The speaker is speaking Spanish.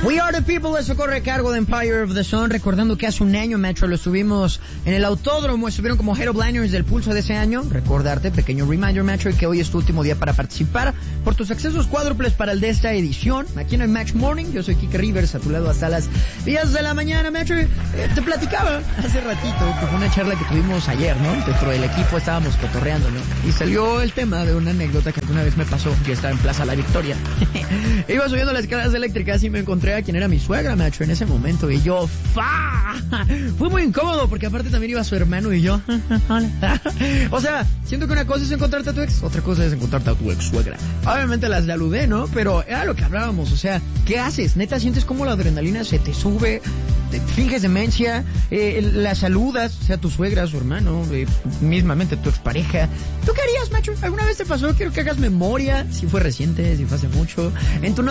We Are The People, eso corre a cargo de Empire of the Sun, recordando que hace un año, Metro, lo estuvimos en el autódromo, estuvieron como headliners del pulso de ese año. Recordarte, pequeño reminder, Metro, y que hoy es tu último día para participar por tus accesos cuádruples para el de esta edición, aquí en el Match Morning. Yo soy Kike Rivers, a tu lado hasta las 10 de la mañana, Metro. Te platicaba hace ratito que fue una charla que tuvimos ayer, ¿no? Dentro del equipo estábamos cotorreando, ¿no? Y salió el tema de una anécdota que alguna vez me pasó. Yo estaba en Plaza La Victoria. Iba subiendo las escaleras eléctricas y me encontré a quien era mi suegra, macho, en ese momento. Y yo, ¡fa! Fue muy incómodo porque aparte también iba su hermano y yo, o sea, siento que una cosa es encontrarte a tu ex, otra cosa es encontrarte a tu ex suegra. Obviamente las saludé, ¿no? Pero era lo que hablábamos, o sea, ¿qué haces? Neta, sientes como la adrenalina se te sube, te finges demencia, la saludas, sea tu suegra, su hermano, mismamente tu expareja. ¿Tú qué harías, macho? ¿Alguna vez te pasó? Quiero que hagas memoria, si fue reciente, si fue hace mucho. En tu